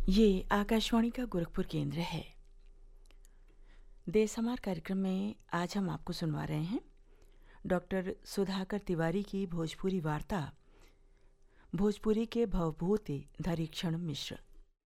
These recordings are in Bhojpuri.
ये आकाशवाणी का गोरखपुर केंद्र है। देश हमार कार्यक्रम में आज हम आपको सुनवा रहे हैं डॉक्टर सुधाकर तिवारी की भोजपुरी वार्ता भोजपुरी के भवभूति धरीक्षण मिश्र।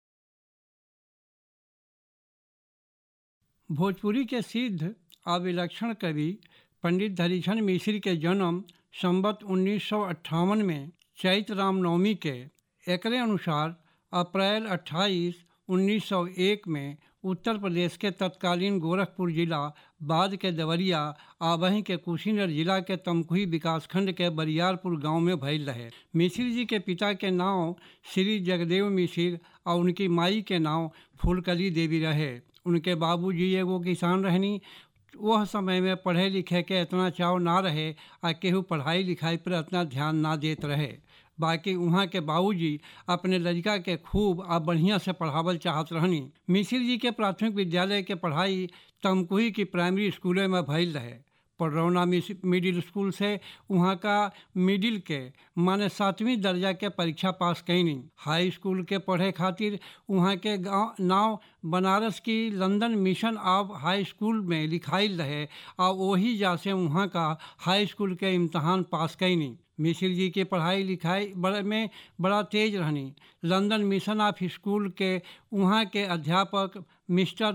भोजपुरी के सिद्ध और विलक्षण कवि पंडित धरीक्षण मिश्र के जन्म संवत 1958 में चैत रामनवमी के एकरे अनुसार अप्रैल 28, 1901 में उत्तर प्रदेश के तत्कालीन गोरखपुर जिला, बाद के देवरिया आ वहीं के कुशीनगर जिला के तमकुही विकासखंड के बरियारपुर गांव में भइल रहे। मिश्र जी के पिता के नाम श्री जगदेव मिश्र और उनकी माई के नाम फूलकली देवी रहे। उनके बाबूजी एगो किसान रहनी। वह समय में पढ़े लिखे के इतना चाव ना रहे आ केहू पढ़ाई लिखाई पर इतना ध्यान ना देत रहे। बाकी वहाँ के बाबूजी अपने लड़का के खूब आ बढ़िया से पढ़ावल चाहत रहनी। मिश्र जी के प्राथमिक विद्यालय के पढ़ाई तमकुही की प्राइमरी स्कूलों में भइल रहे। पडरौना मिडिल स्कूल से वहाँ का मिडिल के माने 7वीं दर्जा के परीक्षा पास कैनी। हाई स्कूल के पढ़े खातिर वहाँ के गाँव नाव बनारस की London mission of high school में लिखाइल रहे और वही जा से वहाँ का हाई स्कूल के इम्तहान पास कैनी। मिश्र जी की पढ़ाई लिखाई बड़ा तेज रहनी। लंदन मिशन ऑफ स्कूल के वहाँ के अध्यापक मिस्टर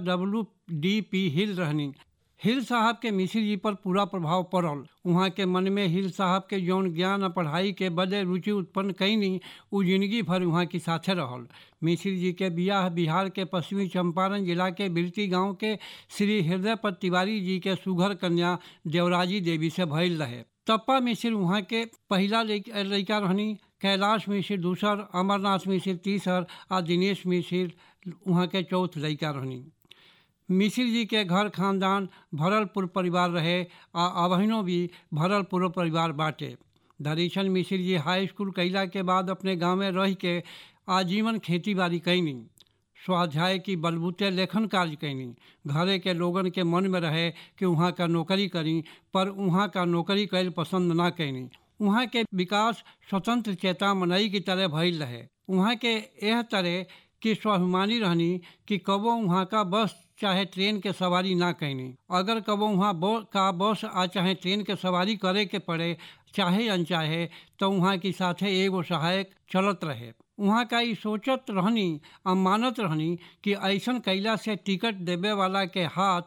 WDP हिल रहनी। हिल साहब के मिश्र जी पर पूरा प्रभाव पड़ल। वहाँ के मन में हिल साहब के जौन ज्ञान और पढ़ाई के बदे रुचि उत्पन्न कैनी, उ जिंदगी भर वहाँ की साथे रहल। मिश्र जी के बियाह बिहार के पश्चिमी चंपारण जिला के बिरती गांव के श्री हृदयपत तिवारी जी के सुघर कन्या देवराजी देवी से भइल रहे। तप्पा मिश्र वहाँ के पहला लड़का रहनी। कैलाश मिश्र दूसर, अमरनाथ मिश्र तीसर और दिनेश मिश्र वहाँ के चौथ लड़का रहनी। मिश्र जी के घर खानदान भरलपुर परिवार रहे आ अबहिनो भी भरलपुर परिवार बाटे। धरीक्षण मिश्र जी हाई स्कूल कैला के बाद अपने गाँव में रह के आजीवन खेती बाड़ी कैनी। स्वाध्याय की बलबूते लेखन कार्य कैनी। घरे के लोगन के मन में रहे कि वहाँ का नौकरी करी, पर वहाँ का नौकरी कैल पसंद ना कैनी। वहाँ के विकास स्वतंत्र चेता मनई की तरह भइल रहे। वहाँ के यह तरह की स्वाभिमानी रहनी कि कबो वहाँ का बस चाहे ट्रेन के सवारी ना कैनी। अगर कबो वहाँ बस आ चाहे ट्रेन के सवारी करे के पड़े चाहे अनचाहे, तो वहाँ की साथे एगो सहायक चलत रहे। वहाँ का ई सोचत रहनी और मानत रहनी कि ऐसन कैला से टिकट देवे वाला के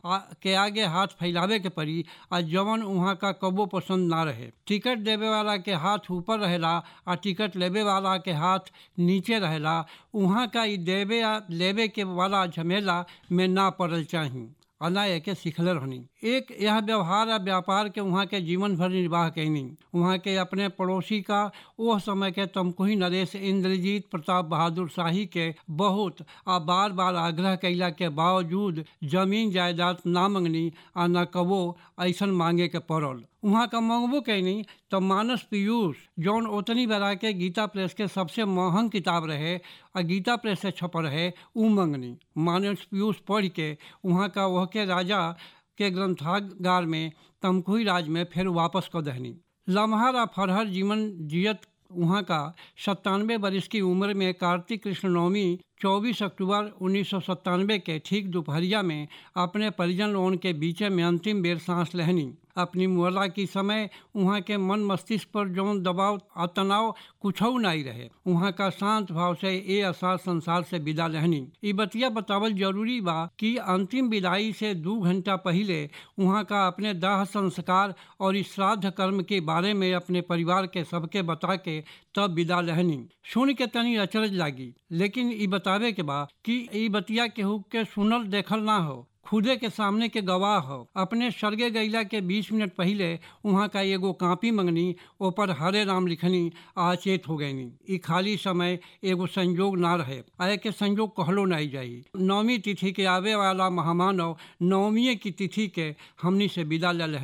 आगे हाथ फैलावे के पड़ी और जवन वहाँ का कबो पसंद ना रहे। टिकट देवे वाला के हाथ ऊपर रहेला और टिकट लेवे वाला के हाथ नीचे रहेला। वहाँ का ई देवे या लेवे के वाला झमेला में ना पड़ल चाहिए। अनाय के सिखले रहनी। एक यह व्यवहार और व्यापार के वहाँ के जीवन भर निर्वाह कैनी। वहाँ के अपने पड़ोसी का वह समय के तमकुही नरेश इंद्रजीत प्रताप बहादुर शाही के बहुत आ बार बार आग्रह कैला के बावजूद जमीन जायदाद ना मंगनी आ न कबो ऐसन मांगे के पड़ल। वहाँ का मंगबो कैनी तो मानस पीयूष जौन ओतनी बेरा के गीता प्रेस के सबसे महंग किताब रहे और गीता प्रेस से छपल रहे, ऊ मंगनी। मानस पीयूष पढ़ के वहाँ का वह के राजा के ग्रंथागार में तमकुही राज में फिर वापस कर दहनी। लम्हा आ फरहर जीवन जियत वहाँ का 97 वर्ष की उम्र में कार्तिक कृष्ण नवमी 24 अक्टूबर 1997 के ठीक दोपहरिया में अपने परिजन लोगन के बीचे में अंतिम बेर सांस लेहनी। अपनी मुहला की समय वहाँ के मन मस्तिष्क पर जौन दबाव और तनाव कुछ नहीं रहे। वहाँ का शांत भाव से ये असार संसार से विदा लेहनी। ये बतिया बतावल जरूरी बा कि अंतिम विदाई से 2 घंटा पहले वहाँ का अपने दाह संस्कार और इस श्राद्ध कर्म के बारे में अपने परिवार के सबके बता के तब विदा लेहनी। सुन के तनी अचरज लागी, लेकिन ये बतावे के बा कि ये बतिया केहू के सुनल देखल ना हो, खुदे के सामने के गवाह हो। अपने स्वर्गे गैला के 20 मिनट पहले वहाँ का एगो कापी मंगनी, ऊपर हरे राम लिखनी, आचेत हो गईनी। ई खाली समय एगो संजोग ना रहे, आए के संजोग कहलो नहीं जाई। नवमी तिथि के आवे वाला महामानव नवमी की तिथि के हमनी से विदा ले लेहनी।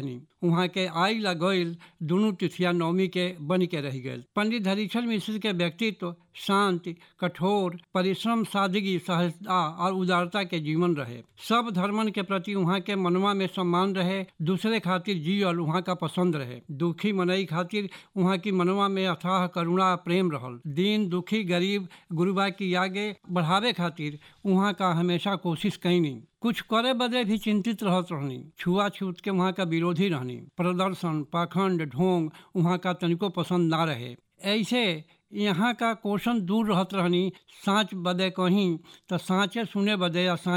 वहाँ के आई लगोइल दोनों तिथिया नवमी के बन के रह गए। पंडित हरिचंद मिश्र के व्यक्तित्व शांति, कठोर परिश्रम, सादगी, सहजता और उदारता के जीवन रहे। सब धर्मन के प्रति वहाँ के मनवा में सम्मान रहे। दूसरे खातिर जियल वहाँ का पसंद रहे। दुखी मनई खातिर वहाँ की मनवा में अथाह करुणा प्रेम रहल। दीन दुखी गरीब गुरुबा की आगे बढ़ावे खातिर वहाँ का हमेशा कोशिश कैनी। कुछ करे बदे भी चिंतित रहत रहनी। छुआछूत के वहाँ का विरोधी रहनी। प्रदर्शन, पाखंड, ढोंग वहाँ का तनिको पसंद ना रहे। ऐसे यहाँ का क्वेश्चन दूर रहत रहनी। साँच बदे कहीं तो साँचे सुने बदे या